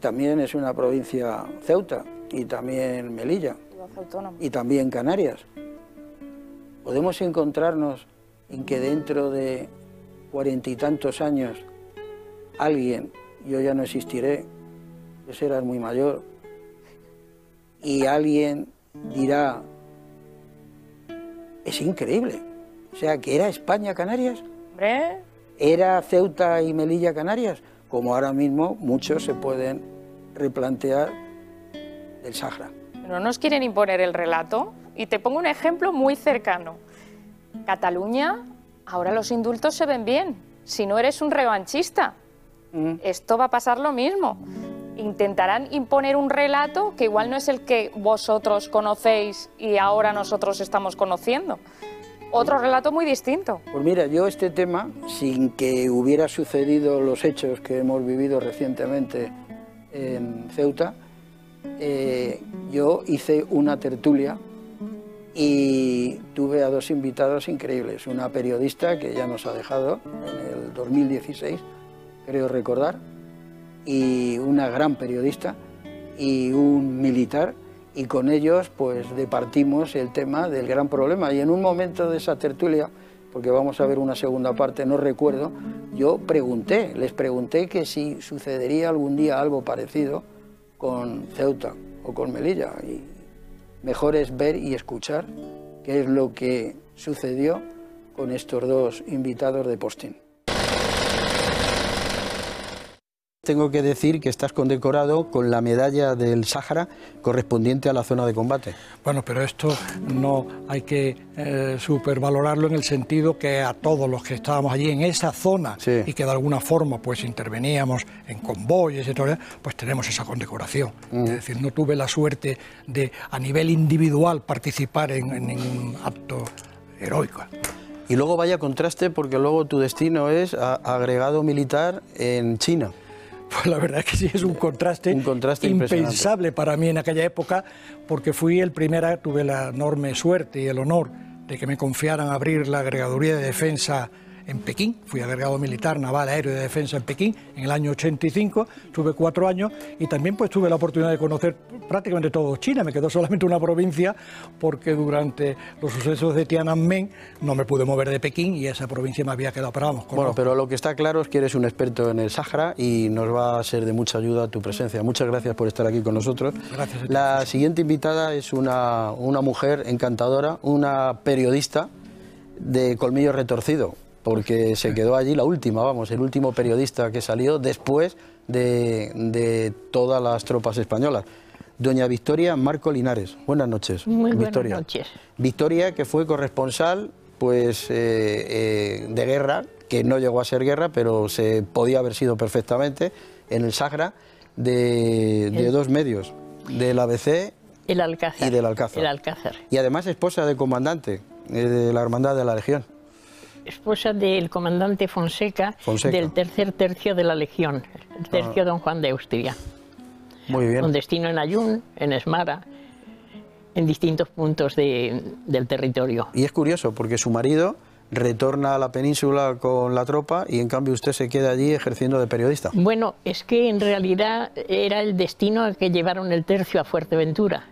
también es una provincia Ceuta, y también Melilla, y también Canarias. Podemos encontrarnos en que dentro de 40 y tantos años alguien, yo ya no existiré, yo seré muy mayor, y alguien dirá, es increíble, o sea, que era España Canarias, ¿Hombre? Era Ceuta y Melilla Canarias, como ahora mismo muchos se pueden replantear del Sáhara. ¿No nos quieren imponer el relato? Y te pongo un ejemplo muy cercano. Cataluña, ahora los indultos se ven bien, si no eres un revanchista. Esto va a pasar lo mismo. Intentarán imponer un relato que igual no es el que vosotros conocéis y ahora nosotros estamos conociendo. Otro relato muy distinto. Pues mira, yo este tema, sin que hubiera sucedido los hechos que hemos vivido recientemente en Ceuta, yo hice una tertulia y tuve a dos invitados increíbles. Una periodista que ya nos ha dejado en el 2016, creo recordar, y una gran periodista, y un militar, y con ellos pues departimos el tema del gran problema. Y en un momento de esa tertulia, porque vamos a ver una segunda parte, no recuerdo, yo les pregunté que si sucedería algún día algo parecido con Ceuta o con Melilla, y mejor es ver y escuchar qué es lo que sucedió con estos dos invitados de Postín. Tengo que decir que estás condecorado con la medalla del Sáhara correspondiente a la zona de combate. Bueno, pero esto no hay que supervalorarlo en el sentido que a todos los que estábamos allí en esa zona, sí, y que de alguna forma pues interveníamos en convoyes y todo, pues tenemos esa condecoración. Es decir, no tuve la suerte de a nivel individual participar en ningún acto heroico. Y luego vaya contraste, porque luego tu destino es agregado militar en China. Pues la verdad es que sí, es un contraste impensable para mí en aquella época, porque fui el primero, tuve la enorme suerte y el honor de que me confiaran abrir la agregaduría de defensa en Pekín. Fui agregado militar naval aéreo de defensa en Pekín en el año 85, tuve 4 años y también pues tuve la oportunidad de conocer prácticamente todo China. Me quedó solamente una provincia porque durante los sucesos de Tiananmen no me pude mover de Pekín y esa provincia me había quedado, pero vamos. Bueno, pero lo que está claro es que eres un experto en el Sáhara y nos va a ser de mucha ayuda tu presencia. Muchas gracias por estar aquí con nosotros. Gracias a ti. La siguiente invitada es una mujer encantadora, una periodista de colmillo retorcido, porque se quedó allí la última, vamos, el último periodista que salió después de todas las tropas españolas. Doña Victoria Marco Linares. Buenas noches. Muy Victoria. buenas noches. Victoria, que fue corresponsal pues de guerra, que no llegó a ser guerra, pero se podía haber sido perfectamente, en el Sáhara, de dos medios, del ABC y del Alcázar. El Alcázar. Y además esposa del comandante de la Hermandad de la Legión. Esposa del comandante Fonseca, del tercer tercio de la Legión, el tercio Don Juan de Austria. Muy bien. Con destino en Ayun, en Esmara, en distintos puntos del territorio. Y es curioso porque su marido retorna a la península con la tropa y en cambio usted se queda allí ejerciendo de periodista. Bueno, es que en realidad era el destino al que llevaron el tercio a Fuerteventura.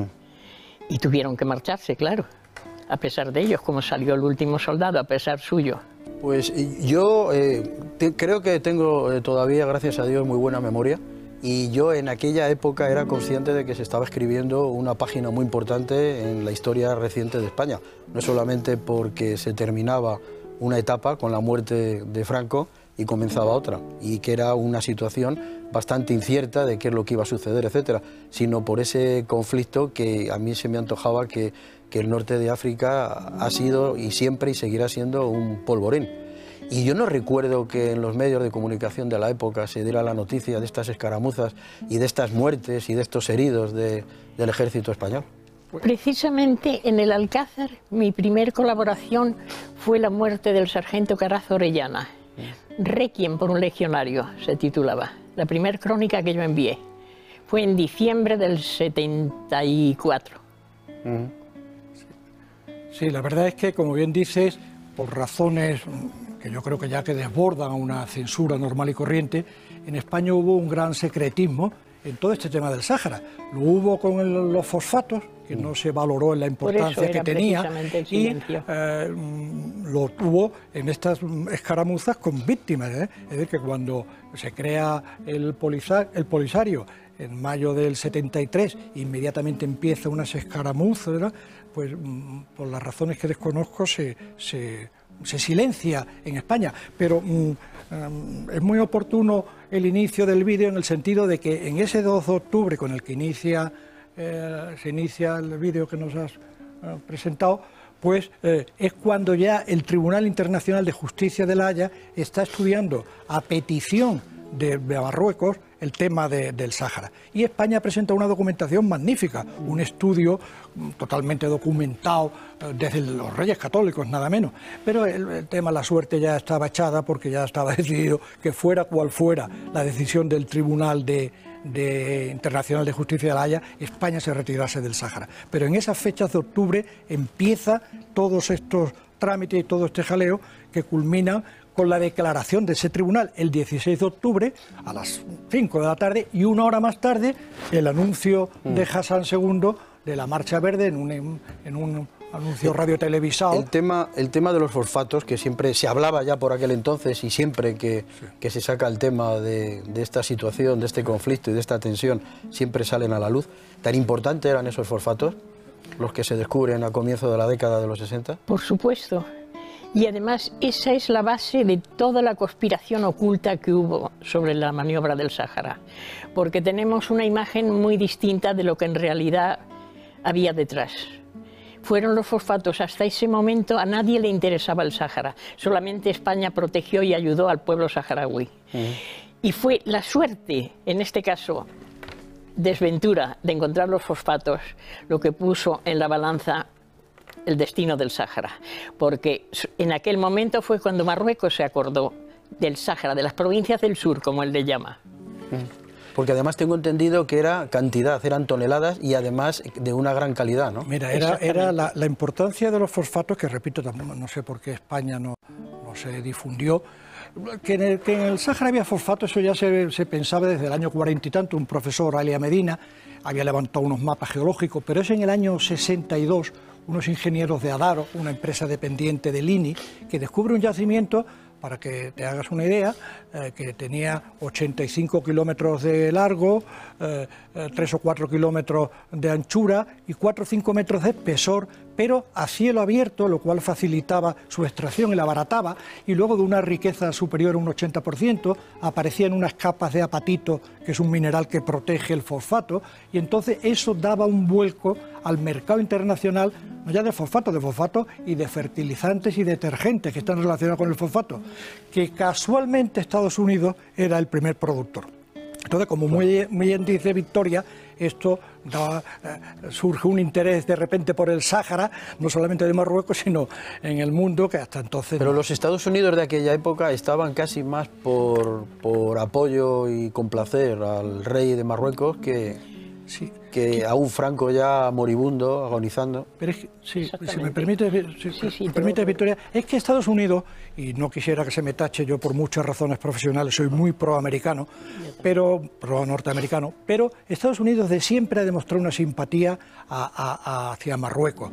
Y tuvieron que marcharse, claro. A pesar de ellos, como salió el último soldado, a pesar suyo. Pues yo creo que tengo todavía, gracias a Dios, muy buena memoria, y yo en aquella época era consciente de que se estaba escribiendo una página muy importante en la historia reciente de España, no solamente porque se terminaba una etapa con la muerte de Franco y comenzaba otra, y que era una situación bastante incierta de qué es lo que iba a suceder, etcétera, sino por ese conflicto que a mí se me antojaba que el norte de África ha sido y siempre y seguirá siendo un polvorín. Y yo no recuerdo que en los medios de comunicación de la época se diera la noticia de estas escaramuzas y de estas muertes y de estos heridos del ejército español. Precisamente en el Alcázar, mi primer colaboración fue la muerte del sargento Carazo Orellana. Requiem por un legionario, se titulaba. La primera crónica que yo envié. Fue en diciembre del 74. Sí, la verdad es que, como bien dices, por razones que yo creo que ya que desbordan una censura normal y corriente, en España hubo un gran secretismo en todo este tema del Sáhara. Lo hubo con los fosfatos, que no se valoró en la importancia que tenía, y lo tuvo en estas escaramuzas con víctimas. Es decir, que cuando se crea el Polisario en mayo del 73, inmediatamente empieza unas escaramuzas, ¿verdad? Pues por las razones que desconozco se silencia en España, pero es muy oportuno el inicio del vídeo en el sentido de que en ese 2 de octubre con el que se inicia el vídeo que nos has presentado, pues es cuando ya el Tribunal Internacional de Justicia de La Haya está estudiando a petición de Marruecos el tema del Sáhara. Y España presenta una documentación magnífica, un estudio totalmente documentado desde los Reyes Católicos, nada menos. Pero el tema, la suerte ya estaba echada porque ya estaba decidido que fuera cual fuera la decisión del Tribunal Internacional de Justicia de La Haya, España se retirase del Sáhara. Pero en esas fechas de octubre empieza todos estos trámites y todo este jaleo que culmina con la declaración de ese tribunal el 16 de octubre a las 5 de la tarde y una hora más tarde el anuncio de Hassan II de la Marcha Verde en un anuncio radiotelevisado. El tema de los fosfatos, que siempre se hablaba ya por aquel entonces y siempre que se saca el tema de esta situación, de este conflicto y de esta tensión, siempre salen a la luz. ¿Tan importante eran esos fosfatos, los que se descubren a comienzo de la década de los 60? Por supuesto. Y además esa es la base de toda la conspiración oculta que hubo sobre la maniobra del Sáhara, porque tenemos una imagen muy distinta de lo que en realidad había detrás. Fueron los fosfatos. Hasta ese momento a nadie le interesaba el Sáhara, solamente España protegió y ayudó al pueblo saharaui. Y fue la suerte, en este caso desventura, de encontrar los fosfatos, lo que puso en la balanza el destino del Sáhara, porque en aquel momento fue cuando Marruecos se acordó del Sáhara, de las provincias del sur, como él le llama. Porque además tengo entendido que era cantidad, eran toneladas y además de una gran calidad, ¿no? Mira, era la importancia de los fosfatos, que repito, no sé por qué España no se difundió. Que en el Sáhara había fosfatos, eso ya se pensaba desde el año 40 y tanto. Un profesor, Alia Medina, había levantado unos mapas geológicos, pero es en el año 62 unos ingenieros de Adaro, una empresa dependiente del INI, que descubre un yacimiento, para que te hagas una idea, que tenía 85 kilómetros de largo, 3 o 4 kilómetros de anchura y 4 o 5 metros de espesor, pero a cielo abierto, lo cual facilitaba su extracción y la abarataba, y luego de una riqueza superior a un 80%, aparecían unas capas de apatito, que es un mineral que protege el fosfato, y entonces eso daba un vuelco al mercado internacional, no ya de fosfato y de fertilizantes y detergentes que están relacionados con el fosfato, que casualmente Estados Unidos era el primer productor. Entonces, como muy bien dice Victoria, esto surge un interés de repente por el Sáhara, no solamente de Marruecos, sino en el mundo, que hasta entonces... Pero los Estados Unidos de aquella época estaban casi más por apoyo y complacer al rey de Marruecos que a un Franco ya moribundo, agonizando. Pero es que, si me permite, Victoria, es que Estados Unidos, y no quisiera que se me tache, yo por muchas razones profesionales soy muy pro-americano, pro-norteamericano, pero Estados Unidos de siempre ha demostrado una simpatía hacia Marruecos.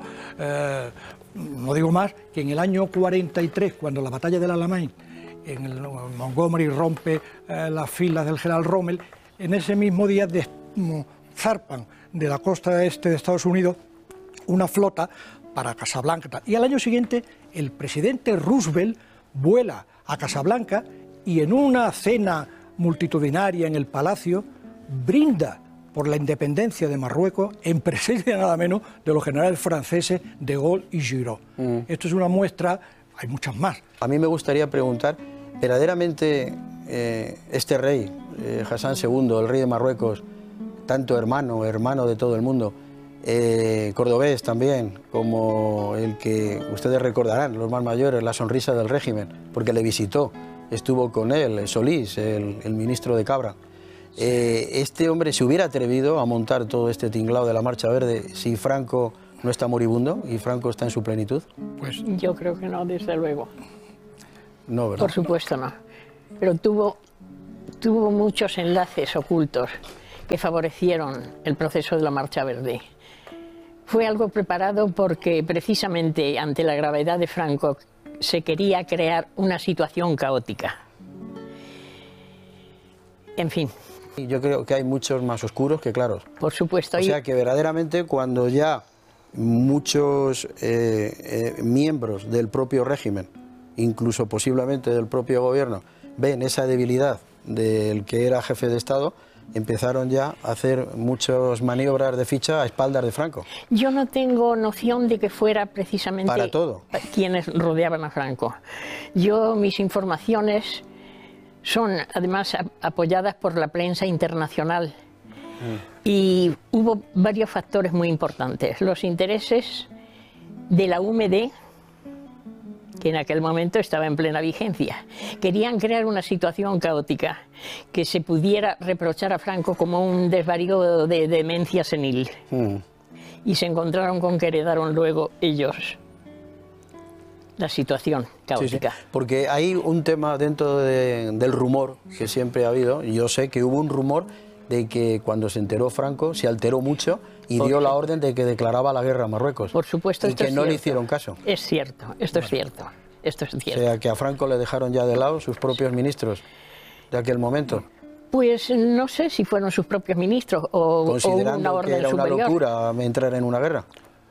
No digo más que en el año 43, cuando la batalla del Alamein, Montgomery rompe las filas del general Rommel, en ese mismo día zarpan de la costa este de Estados Unidos una flota para Casablanca. Y al año siguiente el presidente Roosevelt vuela a Casablanca y en una cena multitudinaria en el palacio brinda por la independencia de Marruecos en presencia nada menos de los generales franceses de Gaulle y Giraud. Esto es una muestra, hay muchas más. A mí me gustaría preguntar, verdaderamente este rey, Hassan II, el rey de Marruecos, tanto hermano de todo el mundo, cordobés también, como el que ustedes recordarán, los más mayores, la sonrisa del régimen, porque le visitó, estuvo con él, Solís, el ministro de Cabra. Este hombre se hubiera atrevido a montar todo este tinglado de la Marcha Verde si Franco no está moribundo y Franco está en su plenitud. Pues yo creo que no, desde luego. No, ¿verdad? Por supuesto no. Pero tuvo tuvo muchos enlaces ocultos que favorecieron el proceso de la Marcha Verde. Fue algo preparado porque precisamente ante la gravedad de Franco se quería crear una situación caótica. En fin. Yo creo que hay muchos más oscuros que claros. Por supuesto. O sea que verdaderamente cuando ya muchos miembros del propio régimen, incluso posiblemente del propio gobierno, ven esa debilidad del que era jefe de Estado, empezaron ya a hacer muchas maniobras de ficha a espaldas de Franco. Yo no tengo noción de que fuera precisamente para todo quienes rodeaban a Franco. Mis informaciones son además apoyadas por la prensa internacional. Y hubo varios factores muy importantes. Los intereses de la UMD, que en aquel momento estaba en plena vigencia. Querían crear una situación caótica que se pudiera reprochar a Franco como un desvarío de demencia senil. Y se encontraron con que heredaron luego ellos la situación caótica. Sí, sí, porque hay un tema dentro del rumor que siempre ha habido. Yo sé que hubo un rumor de que cuando se enteró Franco se alteró mucho y dio la orden de que declaraba la guerra a Marruecos. Por supuesto, y que no le hicieron caso. Es cierto, esto es cierto. Esto es cierto. O sea, que a Franco le dejaron ya de lado sus propios ministros de aquel momento. Pues no sé si fueron sus propios ministros o una orden que era superior. Una locura entrar en una guerra.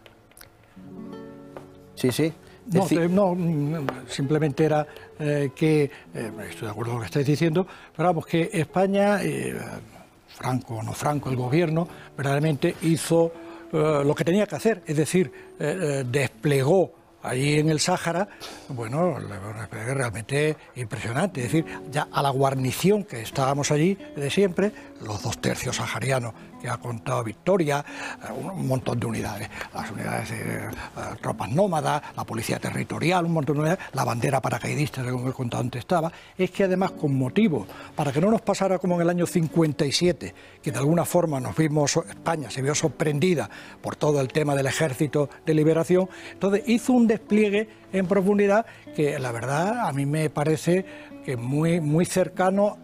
Sí, sí. No, simplemente era que, estoy de acuerdo con lo que estáis diciendo, pero vamos, que España, Franco o no Franco, el gobierno, verdaderamente hizo lo que tenía que hacer, es decir, desplegó allí en el Sáhara, bueno, realmente impresionante. Es decir, ya a la guarnición que estábamos allí de siempre, los 2 tercios saharianos que ha contado Victoria, un montón de unidades, las unidades de tropas nómadas, la policía territorial, un montón de unidades, la bandera paracaidista, como he contado antes estaba, es que además con motivo, para que no nos pasara como en el año 57, que de alguna forma España se vio sorprendida por todo el tema del Ejército de Liberación, entonces hizo un despliegue en profundidad que la verdad a mí me parece que muy cercano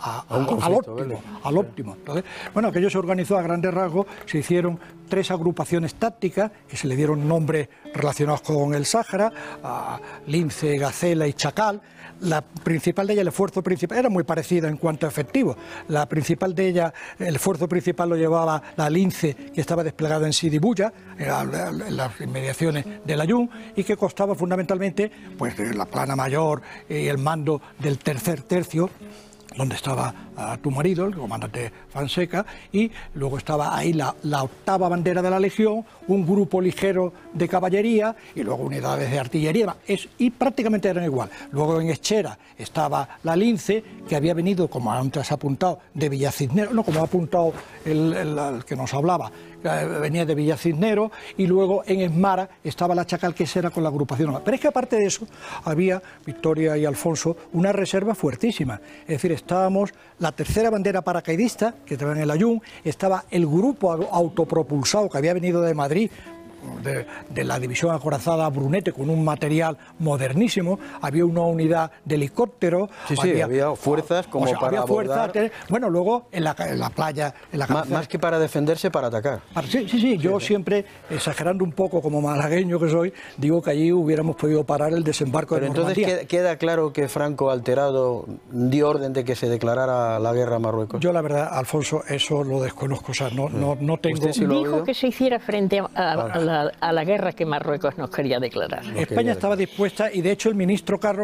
al óptimo. Entonces, bueno, aquello se organizó a grandes rasgos, se hicieron 3 agrupaciones tácticas que se le dieron nombres relacionados con el Sáhara, Lince, Gacela y Chacal. La principal de ellas, el esfuerzo principal, era muy parecida en cuanto a efectivo. La principal de ellas, el esfuerzo principal lo llevaba la Lince, que estaba desplegada en Sidi Bouya, en las inmediaciones del Ayun, y que costaba fundamentalmente pues la plana mayor y el mando del 3er tercio, donde estaba tu marido, el comandante Fonseca, y luego estaba ahí la 8ª bandera de la Legión, un grupo ligero de caballería y luego unidades de artillería, y prácticamente eran igual. Luego en Eschera estaba la Lince, que había venido, como antes ha apuntado, de Villacisnero, no como ha apuntado el que nos hablaba, venía de Villacisnero, y luego en Esmara estaba la Chacal, que era con la agrupación. Pero es que aparte de eso, había, Victoria y Alfonso, una reserva fuertísima. Es decir, estábamos la 3ª bandera paracaidista, que estaba en el Ayun, estaba el grupo autopropulsado que había venido de Madrid, de la división acorazada Brunete, con un material modernísimo, había una unidad de helicópteros, había fuerzas como para abordar. Bueno, luego en la playa, más que para defenderse, para atacar. Sí, yo siempre, exagerando un poco como malagueño que soy, digo que allí hubiéramos podido parar el desembarco de Normandía. Pero entonces queda claro que Franco, alterado, dio orden de que se declarara la guerra a Marruecos. Yo la verdad, Alfonso, eso lo desconozco, o sea, no tengo... Dijo que se hiciera frente a la guerra que Marruecos nos quería declarar. España estaba dispuesta, y de hecho el ministro Carro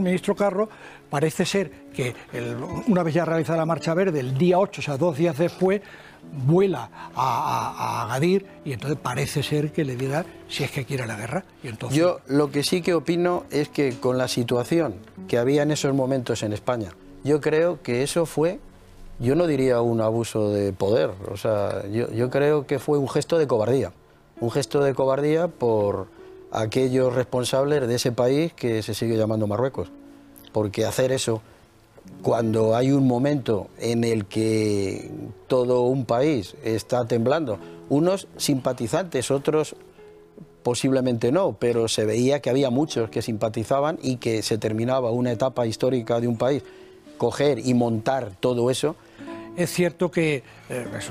parece ser que una vez ya realizada la Marcha Verde, el día 8, o sea 2 días después, vuela a Agadir, y entonces parece ser que le dirá si es que quiere la guerra. Y entonces... Yo lo que sí que opino es que con la situación que había en esos momentos en España, yo creo que eso fue, yo no diría un abuso de poder, o sea, yo creo que fue un gesto de cobardía. Un gesto de cobardía por aquellos responsables de ese país que se sigue llamando Marruecos. Porque hacer eso cuando hay un momento en el que todo un país está temblando, unos simpatizantes, otros posiblemente no, pero se veía que había muchos que simpatizaban y que se terminaba una etapa histórica de un país coger y montar todo eso. Es cierto que